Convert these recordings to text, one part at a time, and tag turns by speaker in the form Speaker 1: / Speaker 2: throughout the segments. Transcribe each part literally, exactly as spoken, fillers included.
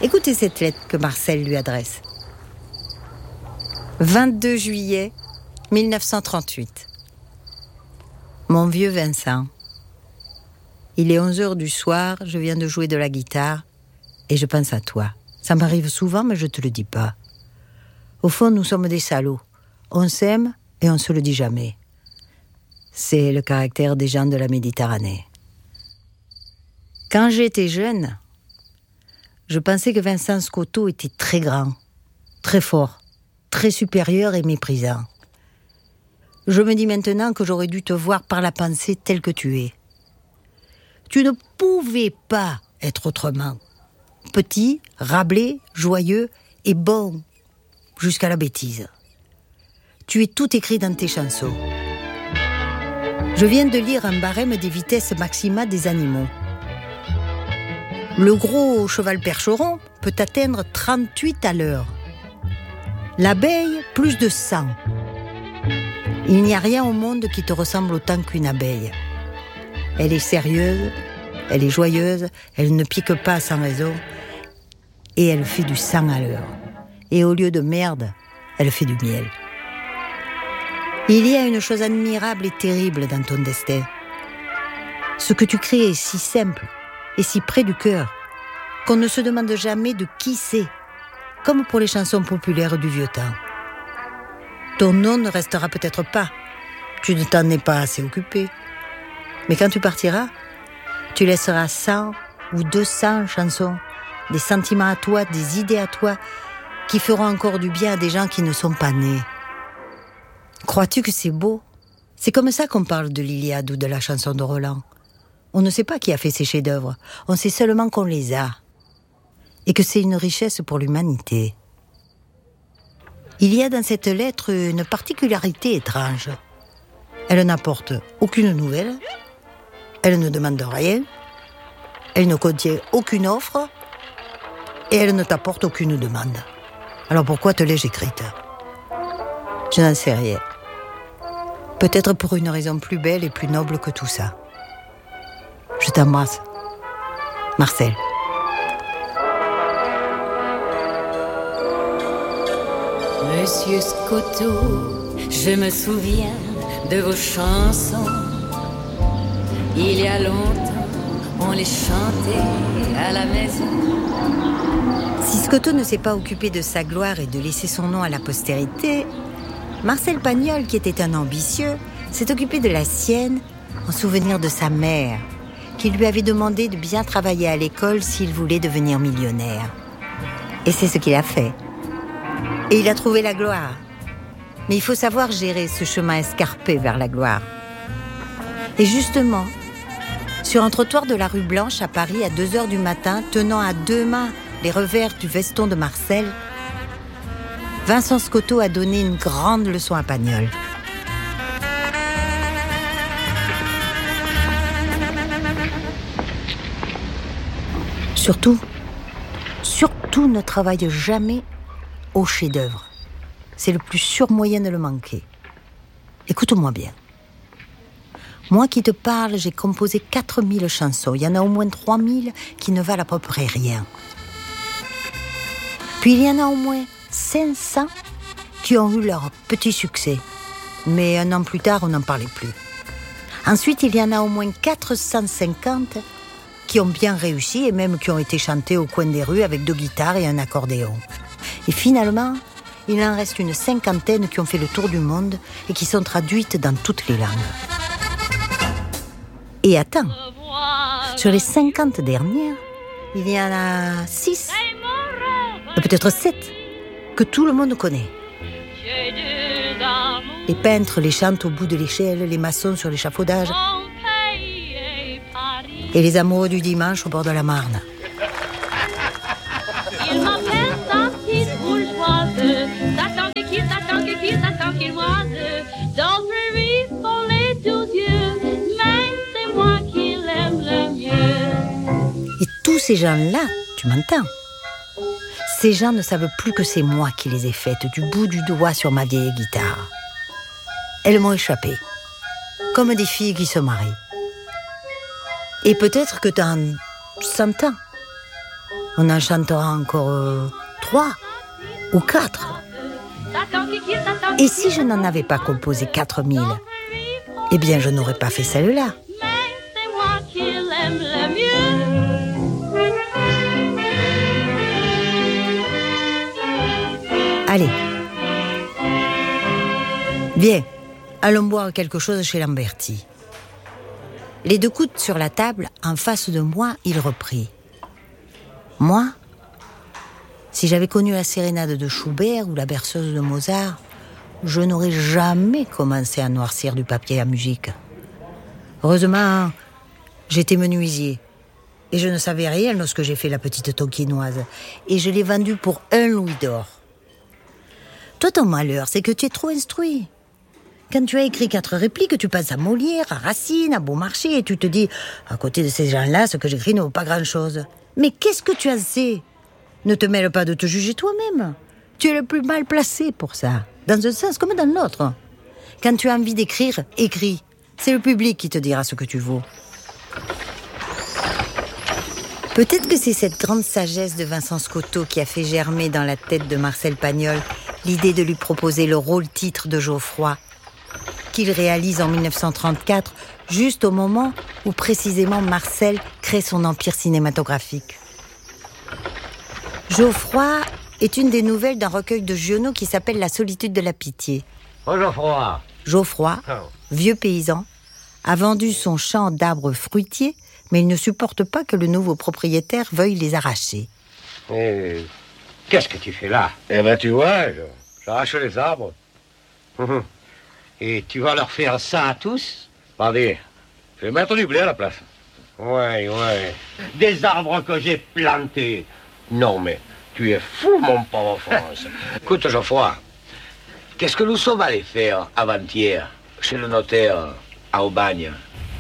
Speaker 1: Écoutez cette lettre que Marcel lui adresse. vingt-deux juillet mille neuf cent trente-huit. Mon vieux Vincent, il est onze heures du soir, je viens de jouer de la guitare et je pense à toi. Ça m'arrive souvent, mais je te le dis pas. Au fond, nous sommes des salauds. On s'aime et on se le dit jamais. C'est le caractère des gens de la Méditerranée. Quand j'étais jeune, je pensais que Vincent Scotto était très grand, très fort, très supérieur et méprisant. Je me dis maintenant que j'aurais dû te voir par la pensée telle que tu es. Tu ne pouvais pas être autrement. Petit, rablé, joyeux et bon, jusqu'à la bêtise. Tu es tout écrit dans tes chansons. Je viens de lire un barème des vitesses maximales des animaux. Le gros cheval percheron peut atteindre trente-huit à l'heure. L'abeille, plus de cent. Il n'y a rien au monde qui te ressemble autant qu'une abeille. Elle est sérieuse, elle est joyeuse, elle ne pique pas sans raison, et elle fait du cent à l'heure. Et au lieu de merde, elle fait du miel. Il y a une chose admirable et terrible dans ton destin. Ce que tu crées est si simple et si près du cœur qu'on ne se demande jamais de qui c'est, comme pour les chansons populaires du vieux temps. Ton nom ne restera peut-être pas, tu ne t'en es pas assez occupé. Mais quand tu partiras, tu laisseras cent ou deux cents chansons, des sentiments à toi, des idées à toi, qui feront encore du bien à des gens qui ne sont pas nés. Crois-tu que c'est beau ? C'est comme ça qu'on parle de l'Iliade ou de la chanson de Roland. On ne sait pas qui a fait ces chefs-d'œuvre, on sait seulement qu'on les a. Et que c'est une richesse pour l'humanité. Il y a dans cette lettre une particularité étrange. Elle n'apporte aucune nouvelle, elle ne demande rien, elle ne contient aucune offre et elle ne t'apporte aucune demande. Alors pourquoi te l'ai-je écrite ? Je n'en sais rien. Peut-être pour une raison plus belle et plus noble que tout ça. Je t'embrasse. Marcel.
Speaker 2: Monsieur Scotto, je me souviens de vos chansons. Il y a longtemps, on les chantait à la maison.
Speaker 1: Si Scotto ne s'est pas occupé de sa gloire et de laisser son nom à la postérité, Marcel Pagnol, qui était un ambitieux, s'est occupé de la sienne en souvenir de sa mère, qui lui avait demandé de bien travailler à l'école s'il voulait devenir millionnaire. Et c'est ce qu'il a fait. Et il a trouvé la gloire. Mais il faut savoir gérer ce chemin escarpé vers la gloire. Et justement, sur un trottoir de la rue Blanche à Paris à deux heures du matin, tenant à deux mains les revers du veston de Marcel, Vincent Scotto a donné une grande leçon à Pagnol. Surtout, surtout ne travaille jamais au chef-d'œuvre. C'est le plus sûr moyen de le manquer. Écoute-moi bien. Moi qui te parle, j'ai composé quatre mille chansons. Il y en a au moins trois mille qui ne valent à peu près rien. Puis il y en a au moins cinq cents qui ont eu leur petit succès. Mais un an plus tard, on n'en parlait plus. Ensuite, il y en a au moins quatre cent cinquante qui ont bien réussi et même qui ont été chantés au coin des rues avec deux guitares et un accordéon. Et finalement, il en reste une cinquantaine qui ont fait le tour du monde et qui sont traduites dans toutes les langues. Et attends, sur les cinquante dernières, il y en a six, peut-être sept, que tout le monde connaît. Les peintres les chantent au bout de l'échelle, les maçons sur l'échafaudage, et les amoureux du dimanche au bord de la Marne.
Speaker 3: Il m'appelle sa petite bourgeoise, sa tangue qui, sa tangue qui, sa tanguinoise, dans prairie pour les douze yeux, mais c'est moi qui l'aime le mieux.
Speaker 1: Et tous ces gens-là, tu m'entends ? Ces gens ne savent plus que c'est moi qui les ai faites du bout du doigt sur ma vieille guitare. Elles m'ont échappé, comme des filles qui se marient. Et peut-être que dans cent ans, On en chantera encore euh, trois ou quatre. Et si je n'en avais pas composé quatre mille, eh bien je n'aurais pas fait celle-là. Allez, viens, allons boire quelque chose chez Lamberti. Les deux coudes sur la table, en face de moi, il reprit. Moi, si j'avais connu la sérénade de Schubert ou la berceuse de Mozart, je n'aurais jamais commencé à noircir du papier à musique. Heureusement, j'étais menuisier et je ne savais rien lorsque j'ai fait la petite tonkinoise et je l'ai vendue pour un louis d'or. Toi, ton malheur, c'est que tu es trop instruit. Quand tu as écrit quatre répliques, tu penses à Molière, à Racine, à Beaumarchais, et tu te dis, à côté de ces gens-là, ce que j'écris ne vaut pas grand-chose. Mais qu'est-ce que tu en sais ? Ne te mêle pas de te juger toi-même. Tu es le plus mal placé pour ça, dans un sens comme dans l'autre. Quand tu as envie d'écrire, écris. C'est le public qui te dira ce que tu vaux. Peut-être que c'est cette grande sagesse de Vincent Scotto qui a fait germer dans la tête de Marcel Pagnol l'idée de lui proposer le rôle-titre de Geoffroy, qu'il réalise en dix-neuf cent trente-quatre, juste au moment où précisément Marcel crée son empire cinématographique. Geoffroy est une des nouvelles d'un recueil de Giono qui s'appelle La solitude de la pitié.
Speaker 4: Oh, Geoffroy.
Speaker 1: Geoffroy,
Speaker 4: Oh.
Speaker 1: vieux paysan, a vendu son champ d'arbres fruitiers, mais il ne supporte pas que le nouveau propriétaire veuille les arracher.
Speaker 4: Et qu'est-ce que tu fais là?
Speaker 5: Eh ben, tu vois, je- j'arrache les arbres.
Speaker 4: Mhm. Et tu vas leur faire ça à tous?
Speaker 5: Bandit, je vais mettre du blé à la place.
Speaker 4: Ouais, ouais. Des arbres que j'ai plantés. Non, mais tu es fou, mon pauvre France.
Speaker 5: Écoute, Geoffroy, qu'est-ce que nous sommes allés faire avant-hier chez le notaire à Aubagne?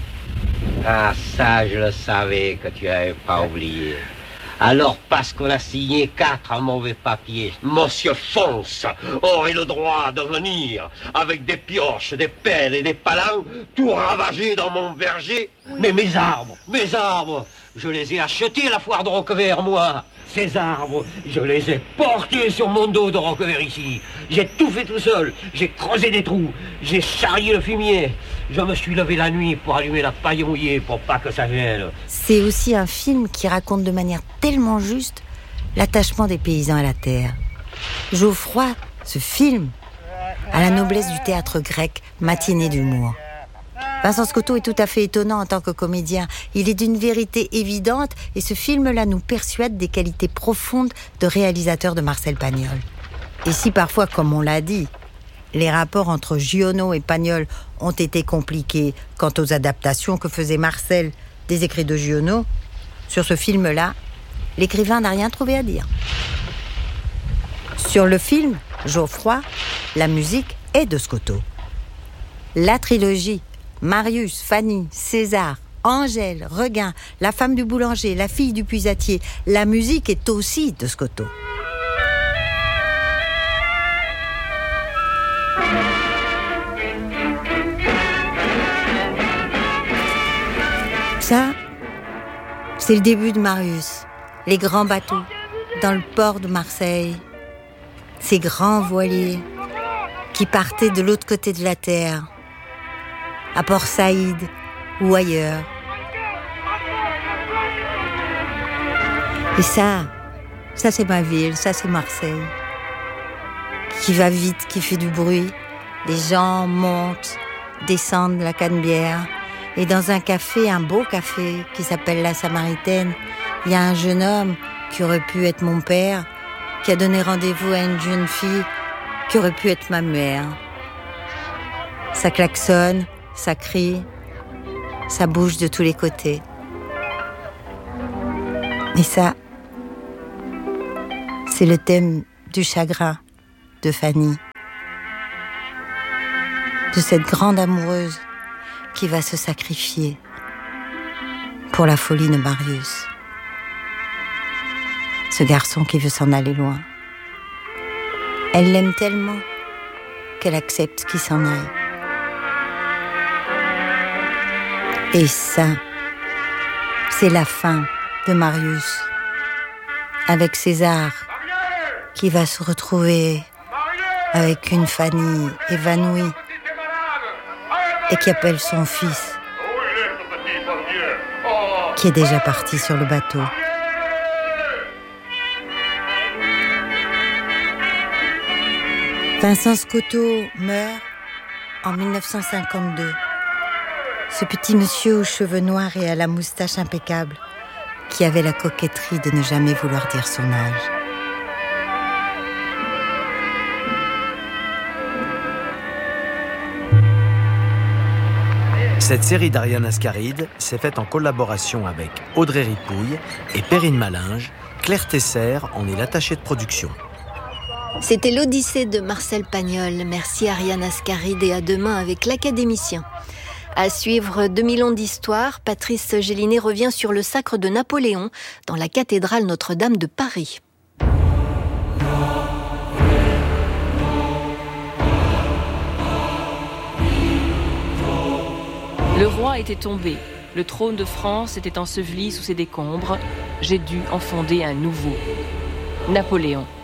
Speaker 4: Ah, ça, je le savais que tu n'avais pas oublié. Alors, parce qu'on a signé quatre mauvais papiers, Monsieur Fonce aurait le droit de venir avec des pioches, des pelles et des palans, tout ravager dans mon verger. Mais mes arbres, mes arbres, je les ai achetés à la foire de Roquevert, moi. Ces arbres, je les ai portés sur mon dos de Roquevert ici. J'ai tout fait tout seul. J'ai creusé des trous. J'ai charrié le fumier. Je me suis levé la nuit pour allumer la paille mouillée pour pas que ça gèle.
Speaker 1: C'est aussi un film qui raconte de manière tellement juste l'attachement des paysans à la terre. Geoffroy, ce film, a la noblesse du théâtre grec, matinée d'humour. Vincent Scotto est tout à fait étonnant en tant que comédien. Il est d'une vérité évidente et ce film-là nous persuade des qualités profondes de réalisateur de Marcel Pagnol. Et si parfois, comme on l'a dit, les rapports entre Giono et Pagnol ont été compliqués quant aux adaptations que faisait Marcel des écrits de Giono, sur ce film-là, l'écrivain n'a rien trouvé à dire. Sur le film, Geoffroy, la musique est de Scotto. La trilogie Marius, Fanny, César, Angèle, Regain, la femme du boulanger, la fille du puisatier, la musique est aussi de Scotto. Ça, c'est le début de Marius. Les grands bateaux dans le port de Marseille. Ces grands voiliers qui partaient de l'autre côté de la terre, à Port Saïd ou ailleurs. Et ça, ça c'est ma ville, ça c'est Marseille. Qui va vite, qui fait du bruit. Les gens montent, descendent la Canebière. Et dans un café, un beau café qui s'appelle La Samaritaine, il y a un jeune homme qui aurait pu être mon père, qui a donné rendez-vous à une jeune fille qui aurait pu être ma mère. Ça klaxonne, ça crie, ça bouge de tous les côtés. Et ça, c'est le thème du chagrin de Fanny, de cette grande amoureuse qui va se sacrifier pour la folie de Marius. Ce garçon qui veut s'en aller loin. Elle l'aime tellement qu'elle accepte qu'il s'en aille. Et ça, c'est la fin de Marius. avec César, qui va se retrouver avec une Fanny évanouie et qui appelle son fils, qui est déjà parti sur le bateau. Vincent Scotto meurt en dix-neuf cent cinquante-deux. Ce petit monsieur aux cheveux noirs et à la moustache impeccable, qui avait la coquetterie de ne jamais vouloir dire son âge.
Speaker 6: Cette série d'Ariane Ascaride s'est faite en collaboration avec Audrey Ripouille et Perrine Malinge. Claire Tesser en est l'attachée de production.
Speaker 7: C'était l'Odyssée de Marcel Pagnol. Merci Ariane Ascaride et à demain avec l'Académicien. À suivre deux mille ans d'histoire, Patrice Gélinet revient sur le sacre de Napoléon dans la cathédrale Notre-Dame de Paris.
Speaker 8: Le roi était tombé, le trône de France était enseveli sous ses décombres, j'ai dû en fonder un nouveau. Napoléon.